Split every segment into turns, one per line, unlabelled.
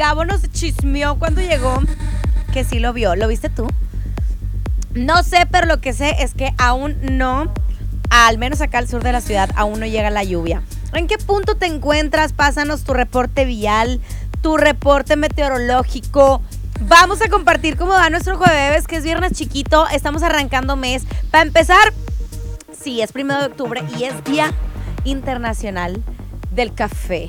Gabo nos chismeó cuando llegó que sí lo vio. ¿Lo viste tú? No sé, pero lo que sé es que aún no, al menos acá al sur de la ciudad, aún no llega la lluvia. ¿En qué punto te encuentras? Pásanos tu reporte vial, tu reporte meteorológico. Vamos a compartir cómo va nuestro jueves, que es viernes chiquito. Estamos arrancando mes. Para empezar, sí, es 1 de octubre y es Día Internacional del Café.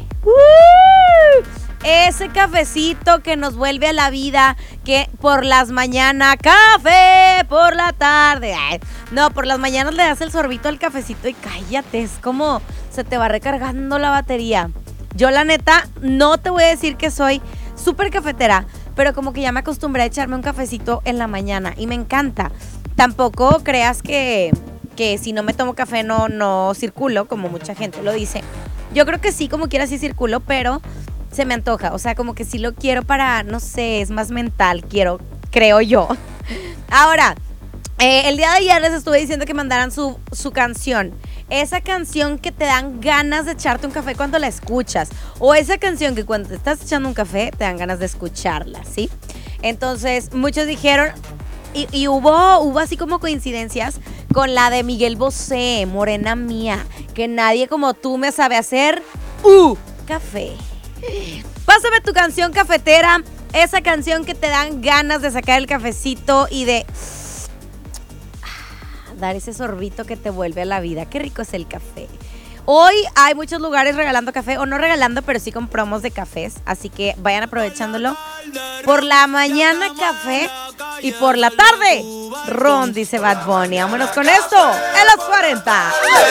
Ese cafecito que nos vuelve a la vida, que por las mañanas, café, por la tarde. Ay, no, por las mañanas le das el sorbito al cafecito y cállate, es como se te va recargando la batería. Yo la neta, no te voy a decir que soy súper cafetera, pero como que ya me acostumbré a echarme un cafecito en la mañana y me encanta. Tampoco creas que si no me tomo café no circulo, como mucha gente lo dice. Yo creo que sí, como quiera sí circulo, pero se me antoja. O sea, como que sí lo quiero para, no sé, es más mental, creo yo. Ahora, el día de ayer les estuve diciendo que mandaran su canción. Esa canción que te dan ganas de echarte un café cuando la escuchas. O esa canción que cuando te estás echando un café te dan ganas de escucharla, ¿sí? Entonces, muchos dijeron, y hubo así como coincidencias con la de Miguel Bosé, Morena Mía, que nadie como tú me sabe hacer café. Pásame tu canción cafetera, esa canción que te dan ganas de sacar el cafecito y de dar ese sorbito que te vuelve a la vida. Qué rico es el café. Hoy hay muchos lugares regalando café, o no regalando, pero sí con promos de cafés, así que vayan aprovechándolo. Por la mañana café y por la tarde ron, dice Bad Bunny. Vámonos con esto en los 40.